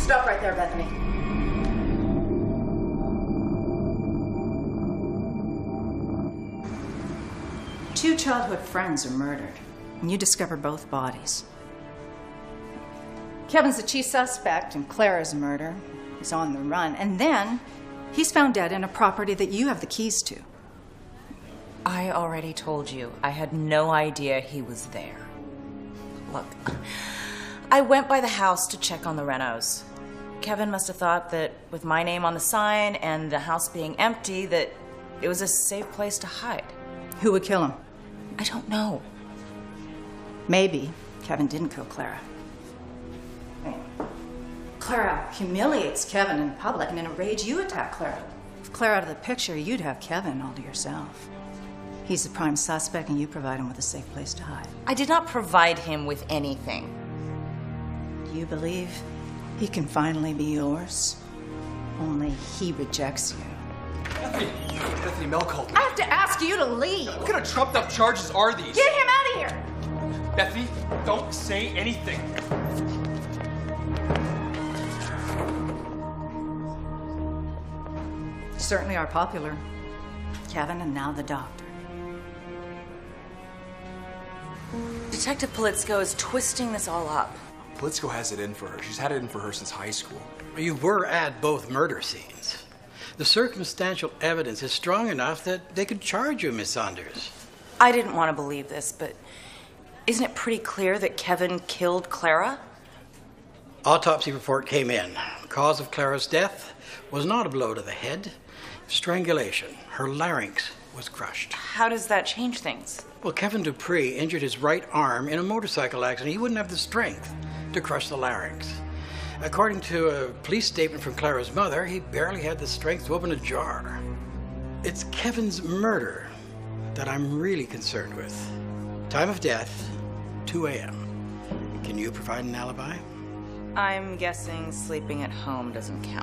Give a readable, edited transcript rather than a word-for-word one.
Stop right there, Bethany. Two childhood friends are murdered, and you discover both bodies. Kevin's the chief suspect in Clara's murder. He's on the run, and then he's found dead in a property that you have the keys to. I already told you, I had no idea he was there. Look, I went by the house to check on the renos. Kevin must have thought that with my name on the sign and the house being empty, that it was a safe place to hide. Who would kill him? I don't know. Maybe Kevin didn't kill Clara. Clara humiliates Kevin in public, and in a rage, you attack Clara. With Clara out of the picture, you'd have Kevin all to yourself. He's the prime suspect, and you provide him with a safe place to hide. I did not provide him with anything. Do you believe he can finally be yours? Only he rejects you. Bethany Mel called me. I have to ask you to leave. What kind of trumped up charges are these? Get him out of here! Bethany, don't say anything. Certainly are popular. Kevin and now the doctor. Detective Politsko is twisting this all up. Politsko has it in for her. She's had it in for her since high school. You were at both murder scenes. The circumstantial evidence is strong enough that they could charge you, Miss Saunders. I didn't want to believe this, but isn't it pretty clear that Kevin killed Clara? Autopsy report came in. Cause of Clara's death was not a blow to the head. Strangulation. Her larynx was crushed. How does that change things? Well, Kevin Dupree injured his right arm in a motorcycle accident. He wouldn't have the strength to crush the larynx. According to a police statement from Clara's mother, he barely had the strength to open a jar. It's Kevin's murder that I'm really concerned with. Time of death, 2 a.m. Can you provide an alibi? I'm guessing sleeping at home doesn't count.